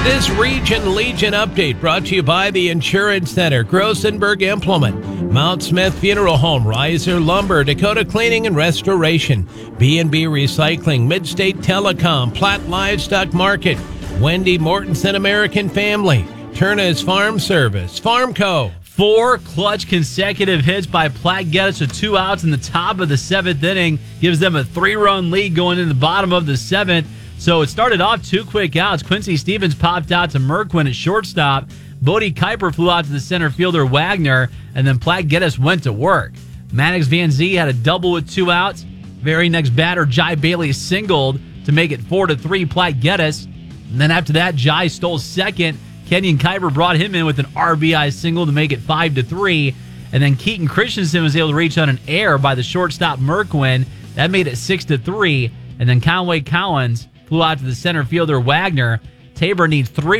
This Region Legion update brought to you by the Insurance Center, Grossenberg Implement, Mount Smith Funeral Home, Riser Lumber, Dakota Cleaning and Restoration, B&B Recycling, Midstate Telecom, Platt Livestock Market, Wendy Mortensen American Family, Turner's Farm Service, Farmco. 4 clutch consecutive hits by Platt Geddes with 2 outs in the top of the 7th inning. Gives them a 3-run lead going in the bottom of the 7th. So it started off 2 quick outs. Quincy Stevens popped out to Merquin at shortstop. Bodie Kuiper flew out to the center fielder Wagner. And then Platt Geddes went to work. Maddox Van Zee had a double with 2 outs. Very next batter, Jai Bailey singled to make it 4-3 Platt Geddes. And then after that, Jai stole second. Kenyon Kuiper brought him in with an RBI single to make it 5-3. And then Keaton Christensen was able to reach on an error by the shortstop Merquin. That made it 6-3. And then Conway Collins flew out to the center fielder Wagner. Tabor needs 3